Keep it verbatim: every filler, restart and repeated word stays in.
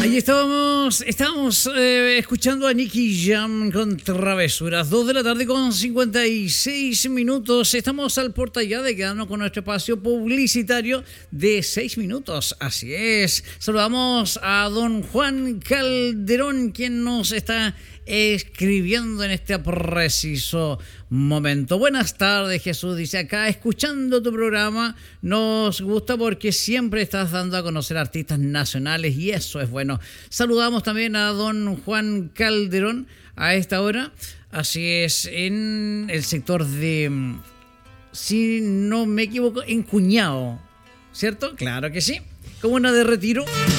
Ahí estábamos, estábamos eh, escuchando a Nicky Jam con Travesuras. Dos de la tarde con cincuenta y seis minutos. Estamos al porta ya de quedarnos con nuestro espacio publicitario de seis minutos. Así es. Saludamos a don Juan Calderón, quien nos está escribiendo en este preciso momento. Buenas tardes, Jesús, dice acá, escuchando tu programa, nos gusta porque siempre estás dando a conocer artistas nacionales y eso es bueno. Saludamos también a don Juan Calderón a esta hora, así es, en el sector de, si no me equivoco, en Cuñado, ¿cierto? Claro que sí, comuna de Retiro.